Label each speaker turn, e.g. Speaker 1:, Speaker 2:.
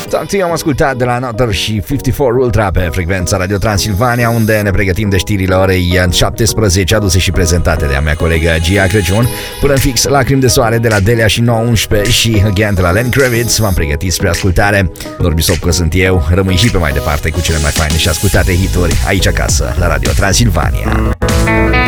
Speaker 1: Talk to You am ascultat de la Nutter și 54 Ultra pe frecvența Radio Transilvania, unde ne pregătim de știrile orei 17, aduse și prezentate de a mea colegă Gia Crăciun. Până fix Lacrimi de soare de la Delia și 911 și Again de la Lenny Kravitz. V-am pregătit spre ascultare. Dorbisopcă sunt eu, rămâi și pe mai departe cu cele mai faine și ascultate hituri aici acasă la Radio Transilvania.